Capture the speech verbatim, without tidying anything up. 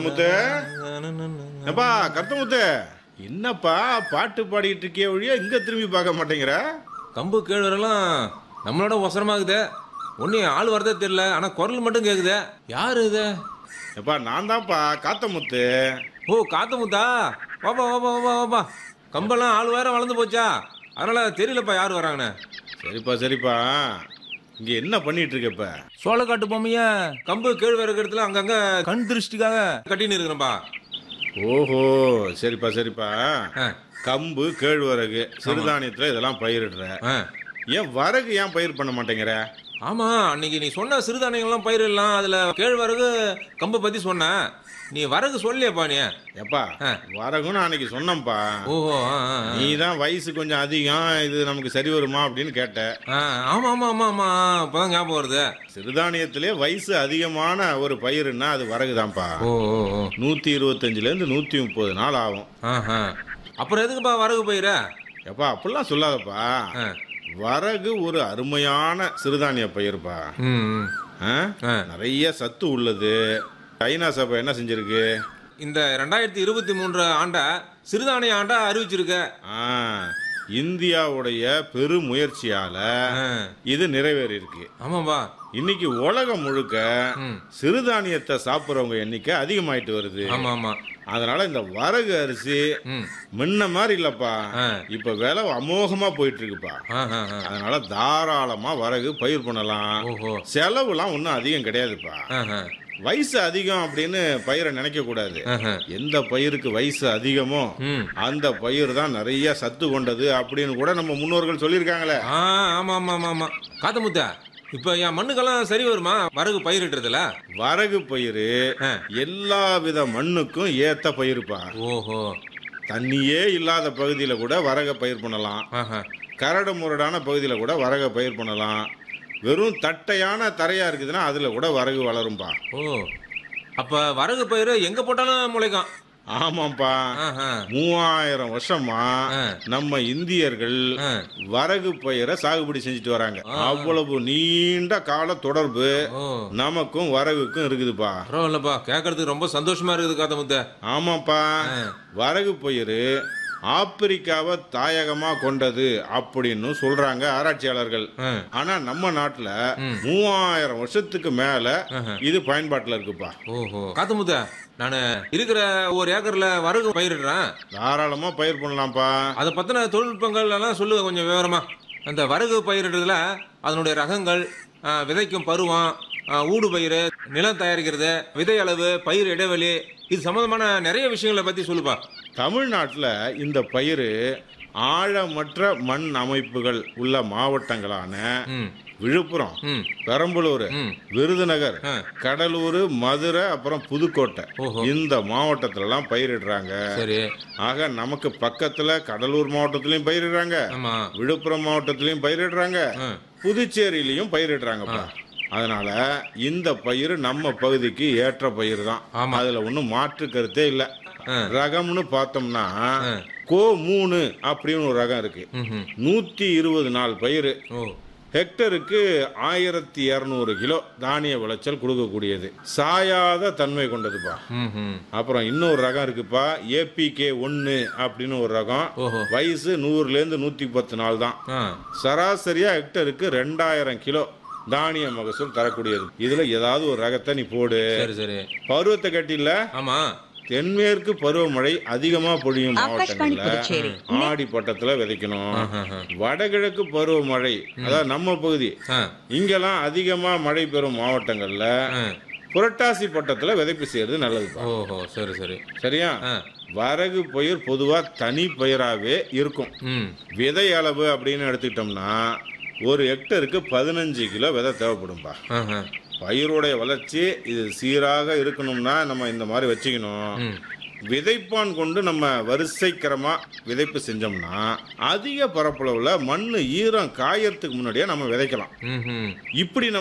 முத்து எப்பா கருத்த முத்து என்னப்பா பாட்டு பாடிட்டு இருக்கே ஒழிய இங்க திரும்பி பார்க்க மாட்டேங்கிற? கம்பு கேழ்வரெல்லாம் நம்மளோட ஒசரமாகுதே. ஒன்னும் ஆள் வரதே தெரியல, ஆனா குரல் மட்டும் கேக்குதே. யாரு இது? எப்பா நான் தான்ப்பா காத்த முத்து. ஓ காத்த முத்தா, வாப்பா வாப்பா வாப்பா வாப்பா. கம்பெல்லாம் ஆள் வேற வளர்ந்து போச்சா, அதனால தெரியலப்பா யாரு வராங்கன்னு. சரிப்பா சரிப்பா, இங்க என்ன பண்ணிட்டு இருக்க இப்ப? சோளக்காட்டு பொம்மைய கம்பு கேழ்வரகு இடத்துல அங்கங்க கண் திருஷ்டிக்காக கட்டின்னு இருக்கிறேன்ப்பா. ஓஹோ சரிப்பா சரிப்பா. ஆ. கம்பு கேழ்வரகு சிறுதானியத்துல இதெல்லாம் பயிரிடுற, ஆ. ஏன் வரகு ஏன் பயிர் பண்ண மாட்டேங்கிற? ஆமா, அன்னைக்கு நீ சொன்ன சிறுதானியங்கள்லாம் பயிரிடலாம், அதுல கேழ்வரகு கம்பை பத்தி சொன்ன, நீ வரகு சொல்லியப்பா நீ. எப்பா ஆ. வரகுன்னு அன்னைக்கு சொன்னப்பா. ஓஹோ. ஆ, ஆ, ஆ. நீ தான் வயசு கொஞ்சம் அதிகம், இது நமக்கு சரி வருமா அப்படின்னு கேட்ட. ஆ, ஆமா ஆமா ஆமா ஆமா, இப்பதான் ஞாபகம் வருது. சிறுதானியத்திலே வயசு அதிகமான ஒரு பயிருன்னா அது வரகுதான்ப்பா. ஓ ஓ ஓ. நூத்தி இருபத்தஞ்சுல இருந்து நூத்தி முப்பது நாள் ஆகும். ஆஹா. அப்புறம் எதுக்குப்பா வரகு பயிர? எப்பா அப்படிலாம் சொல்லாதப்பா. ஆ. வரகு ஒரு அருமையான சிறுதானிய பயிருப்பா. ம், ம். ஆ? ஆ. நிறைய சத்து உள்ளது. ஐநா சபை என்ன செஞ்சிருக்கு? இந்த ரெண்டாயிரத்தி இருபத்தி மூன்று ஆண்ட சிறுதானிய ஆண்டா அறிவிச்சிருக்க. ஆ, இந்தியாவுடைய பெரு முயற்சியால ஆ. இது நிறைவேறி இருக்கு. ஆமாப்பா. இன்னைக்கு உலகம் முழுக்க ம். சிறுதானியத்தை சாப்பிட்றவங்க எண்ணிக்கை அதிகமாயிட்டு வருது. ஆமா ஆமா. அதனால இந்த வரகு அரிசி ம். முன்ன மாதிரி இல்லப்பா, ஆ. இப்ப விலை அமோகமா போயிட்டு இருக்குப்பா. ஆஹா, ஆ. அதனால தாராளமா வரகு பயிர் பண்ணலாம். ஓஹோ. செலவுலாம் ஒன்றும் அதிகம் கிடையாதுப்பா. ஆஹா. வயசு அதிகம் அப்படின்னு பயிரை நினைக்க கூடாது. ஆஹா. எந்த பயிருக்கு வயசு அதிகமோ ம். அந்த பயிர் தான் நிறைய சத்து கொண்டது அப்படின்னு கூட நம்ம முன்னோர்கள் சொல்லியிருக்காங்களே. ஆ, ஆமா ஆமா ஆமா ஆமா. காத்தமுத்தா, இப்ப என் மண்ணுக்கெல்லாம் சரி வருமா வரகு பயிரிடுறதுல? வரகு பயிர் ஆ. எல்லா வித மண்ணுக்கும் ஏத்த பயிருப்பா. ஓஹோ. தண்ணியே இல்லாத பகுதியில கூட வரக பயிர் பண்ணலாம். ஆஹா. கரடு முரடான பகுதியில கூட வரக பயிர் பண்ணலாம். வெறும் தட்டையான தரையா இருக்குதுன்னா அதுல கூட வரகு வளரும்பா. ஓ, அப்ப வரகு பயிர் எங்க போட்டாலும் முளைக்கும். ஆமாப்பா. ஆஹா. மூவாயிரம் வருஷமா ஆ. நம்ம இந்தியர்கள் ஆ. வரகு பயிரை சாகுபடி செஞ்சுட்டு வராங்க. ஆ. அவ்வளவு நீண்ட கால தொடர்பு ஓ, நமக்கும் வரகுக்கும் இருக்குதுப்பா. பரவாயில்லப்பா, கேட்கறதுக்கு ரொம்ப சந்தோஷமா இருக்குது காத்தமுத்த. ஆமாப்பா. ஆ. வரகு பயிர் ஆப்பிரிக்காவை தாயகமா கொண்டது அப்படின்னு சொல்றாங்க ஆராய்ச்சியாளர்கள். ஆ. ஆனா நம்ம நாட்டுல ம். மூவாயிரம் வருஷத்துக்கு மேல ஆஹா. இது பயன்பாட்டுல இருக்குப்பா. ஓஹோ. காத்தமுத்த, நான் இருக்கிற ஒரு ஏக்கர்ல வரகு பயிரிடுறேன், தாராளமா பயிர் பண்ணலாம்ப்பா. அதை பத்தின தொழில்நுட்பங்கள் எல்லாம் சொல்லுங்க கொஞ்சம் விவரமா. அந்த வரகு பயிரிடுறதுல அதனுடைய ரகங்கள், ஆ, விதைக்கும் பருவம், ஆ, ஊடு பயிர், நிலம் தயாரிக்கிறது, விதை அளவு, பயிர் இடைவெளி, இது சம்பந்தமான நிறைய விஷயங்களை பத்தி சொல்லுப்பா. தமிழ்நாட்டுல இந்த பயிர் ஆழமற்ற மண் அமைப்புகள் உள்ள மாவட்டங்களான ம். விழுப்புரம், ம். பெரம்பலூர், ம். விருதுநகர், ஆ. கடலூர், மதுரை, அப்புறம் புதுக்கோட்டை, ஓஹோ. இந்த மாவட்டத்துல எல்லாம் பயிரிடுறாங்க. சரி. ஆக நமக்கு பக்கத்துல கடலூர் மாவட்டத்திலயும் பயிரிடுறாங்க, ஆமா. விழுப்புரம் மாவட்டத்திலயும் பயிரிடுறாங்க, ஆ. புதுச்சேரியிலையும் பயிரிடுறாங்கப்பா. அதனால இந்த பயிர் நம்ம பகுதிக்கு ஏற்ற பயிர் தான். ஆமா. அதுல ஒன்றும் மாற்று கருத்தே இல்லை. ஆ. ரகம்னு பார்த்தோம்னா ஆ. கோ மூணு அப்படின்னு ஒரு ரகம் இருக்கு. ம்ஹும். நூத்தி இருபது நாள் பயிர், ஓ. ஹெக்டருக்கு ஆயிரத்தி இருநூறு கிலோ தானிய விளைச்சல் கொடுக்கக்கூடியது, சாயாத தன்மை கொண்டதுப்பா. ம்ஹும். அப்புறம் இன்னொரு ரகம் இருக்குப்பா, ஏபிகே ஒன்னு அப்படின்னு ஒரு ரகம். ஓஹோ. வயசு நூறுல இருந்து நூத்தி பத்து நாள் தான். ஆ. சராசரியா ஹெக்டருக்கு ரெண்டாயிரம் கிலோ தானிய மகசூல் தரக்கூடியது. இதுல ஏதாவது ஒரு ரகத்தை நீ போடு. சரி சரி. பருவத்தை கட்டில ஆமா. தென்மேற்கு பருவமழை அதிகமா பொழியும் மாவட்டங்கள்ல புதுச்சேரி. ஆடி பட்டத்துல விதைக்கணும். ஆஹாஹா. வடகிழக்கு பருவமழை, அதாவது நம்ம பகுதி, ஆ. இங்கெல்லாம் அதிகமா மழை பெறும் மாவட்டங்கள்ல ஆ. புரட்டாசி பட்டத்துல விதைப்பு செய்யறது நல்லதுப்பா. ஓஹோ. சரி சரி. சரியா? ஆ. வரகு பயிர் பொதுவா தனி பயிராவே இருக்கும். ம். விதை அளவு அப்படின்னு எடுத்துக்கிட்டோம்னா ஒரு ஹெக்டருக்கு பதினஞ்சு கிலோ விதை தேவைப்படும்பா. ஆஹா. பயிருடைய வளர்ச்சி இது சீராக இருக்கணும்னா நம்ம இந்த மாதிரி வச்சுக்கணும். ம். விதைப்பான் கொண்டு நம்ம வரிசைக்கிரமா விதைப்பு செஞ்சோம்னா அதிக பரப்பளவுல மண்ணு ஈரம் காயறதுக்கு முன்னாடியே நம்ம விதைக்கலாம். ம்ஹும். இப்படி